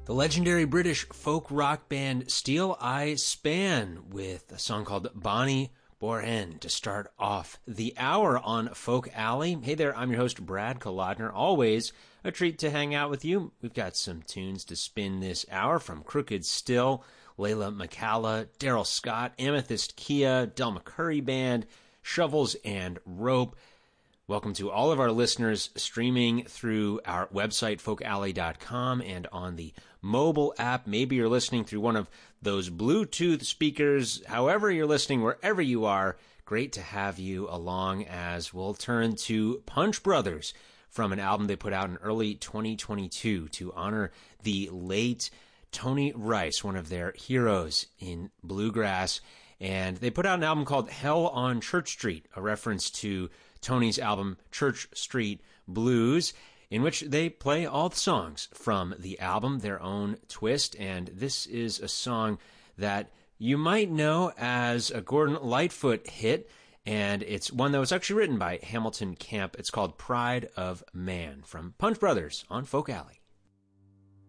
The legendary British folk rock band Steel Eye Span with a song called Bonnie Boren to start off the hour on Folk Alley. Hey there, I'm your host Brad Kolodner. Always a treat to hang out with you. We've got some tunes to spin this hour from Crooked Still, Layla McCalla, Daryl Scott, Amethyst Kia, Del McCurry Band, Shovels and Rope. Welcome to all of our listeners streaming through our website, folkalley.com, and on the mobile app. Maybe you're listening through one of those Bluetooth speakers. However you're listening, wherever you are, great to have you along as we'll turn to Punch Brothers from an album they put out in early 2022 to honor the late Tony Rice, one of their heroes in bluegrass. And they put out an album called Hell on Church Street, a reference to Tony's album Church Street Blues, in which they play all the songs from the album, their own twist. And this is a song that you might know as a Gordon Lightfoot hit, and it's one that was actually written by Hamilton Camp. It's called Pride of Man from Punch Brothers on Folk Alley.